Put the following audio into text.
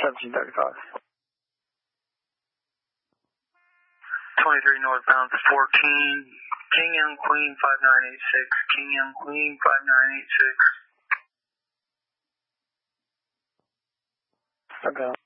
1735. 23 northbound 14, King Young Queen 5986, King Young Queen 5986. Okay.